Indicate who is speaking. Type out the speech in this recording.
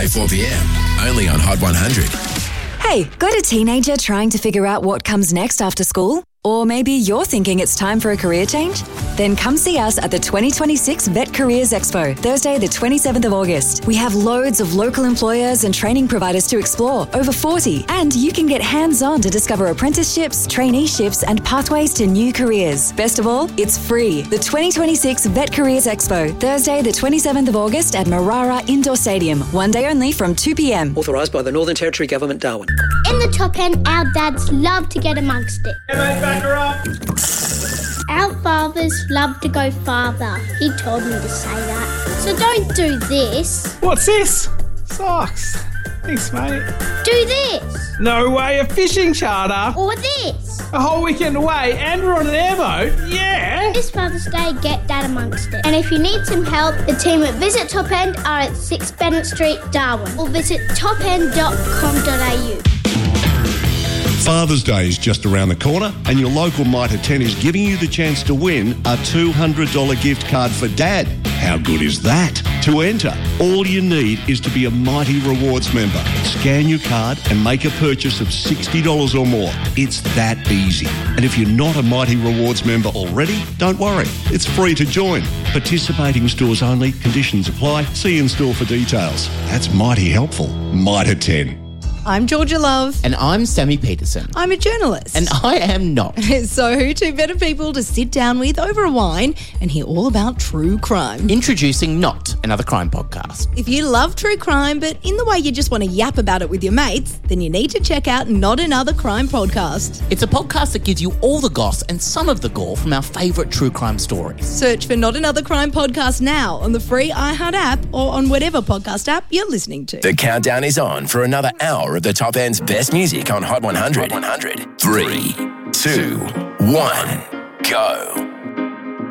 Speaker 1: Weekday 4pm, only on Hot 100.
Speaker 2: Hey, got a teenager trying to figure out what comes next after school? Or maybe you're thinking it's time for a career change? Then come see us at the 2026 Vet Careers Expo, Thursday the 27th of August. We have loads of local employers and training providers to explore, over 40, and you can get hands-on to discover apprenticeships, traineeships and pathways to new careers. Best of all, it's free. The 2026 Vet Careers Expo, Thursday the 27th of August at Marara Indoor Stadium, one day only from 2pm.
Speaker 3: Authorised by the Northern Territory Government, Darwin.
Speaker 4: In the top end, our dads love to get amongst it. Our fathers love to go farther. He told me to say that. So don't do this.
Speaker 5: What's this? Socks. Thanks, mate.
Speaker 4: Do this.
Speaker 5: No way, a fishing charter.
Speaker 4: Or this.
Speaker 5: A whole weekend away and we're on an airboat. Yeah.
Speaker 4: This Father's Day, get Dad amongst it. And if you need some help, the team at Visit Top End are at 6 Bennett Street, Darwin. Or visit topend.com.au.
Speaker 6: Father's Day is just around the corner and your local Mitre 10 is giving you the chance to win a $200 gift card for Dad. How good is that? To enter, all you need is to be a Mighty Rewards member. Scan your card and make a purchase of $60 or more. It's that easy. And if you're not a Mighty Rewards member already, don't worry. It's free to join. Participating stores only. Conditions apply. See in store for details. That's mighty helpful. Mitre 10.
Speaker 7: I'm Georgia Love.
Speaker 8: And I'm Sammy Peterson.
Speaker 7: I'm a journalist.
Speaker 8: And I am not.
Speaker 7: So who two better people to sit down with over a wine and hear all about true crime?
Speaker 8: Introducing Not Another Crime Podcast.
Speaker 7: If you love true crime, but in the way you just want to yap about it with your mates, then you need to check out Not Another Crime Podcast.
Speaker 8: It's a podcast that gives you all the goss and some of the gore from our favourite true crime stories.
Speaker 7: Search for Not Another Crime Podcast now on the free iHeart app or on whatever podcast app you're listening to.
Speaker 1: The countdown is on for another hour of the top end's best music on Hot 100. 3, 2, 1, go.